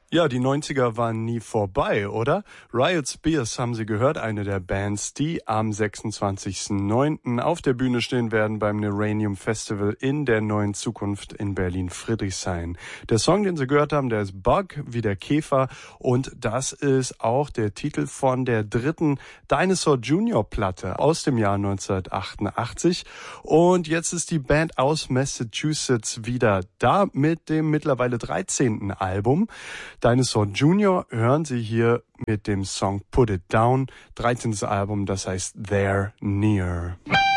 Ja, die 90er waren nie vorbei, oder? Riot Spears haben Sie gehört, eine der Bands, die am 26.09. auf der Bühne stehen werden beim Neranium Festival in der neuen Zukunft in Berlin-Friedrichshain. Der Song, den Sie gehört haben, der ist Bug, wie der Käfer, und das ist auch der Titel von der dritten Dinosaur Junior Platte aus dem Jahr 1988. Und jetzt ist die Band aus Massachusetts wieder da mit dem mittlerweile 13. Album. Dinosaur Junior hören Sie hier mit dem Song Put It Down, 13. Album, das heißt They're Near.